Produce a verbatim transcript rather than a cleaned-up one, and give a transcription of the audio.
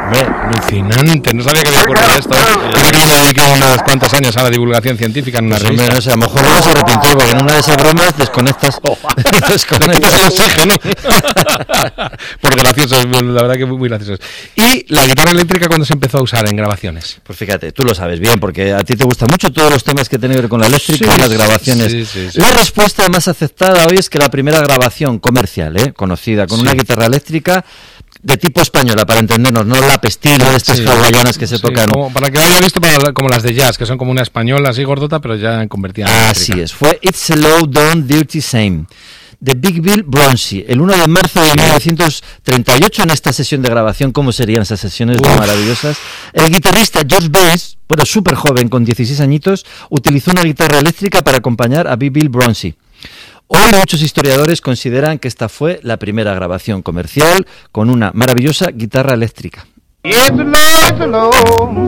Hombre, alucinante, no sabía que había ocurrido esto. Yo que me dediqué unos cuantos años a la divulgación científica en una Pues, revista. hombre, no sé, a lo mejor luego se arrepintió, porque en una de esas bromas desconectas, desconectas el oxígeno. Por graciosos, la verdad que muy, muy graciosos. ¿Y la guitarra eléctrica cuándo se empezó a usar en grabaciones? Pues fíjate, tú lo sabes bien, porque a ti te gustan mucho todos los temas que tienen que ver con la eléctrica Sí, y las grabaciones. sí, sí, sí. La respuesta más aceptada hoy es que la primera grabación comercial, ¿eh? conocida, con Sí. una guitarra eléctrica de tipo española, para entendernos, no la pestina de estas Sí. hawaianas que se Sí, tocan. como, para que lo haya visto, para, como las de jazz, que son como una española así gordota, pero ya convertida en Así eléctrica. es, fue It's a Low Down Dirty Shame de Big Bill Broonzy, el uno de marzo de mil novecientos treinta y ocho, en esta sesión de grabación. ¿Cómo serían esas sesiones Uf. maravillosas? El guitarrista George Bass, bueno, súper joven, con dieciséis añitos, utilizó una guitarra eléctrica para acompañar a Big Bill Broonzy. Hoy muchos historiadores consideran que esta fue la primera grabación comercial con una maravillosa guitarra eléctrica. It's a low, it's a low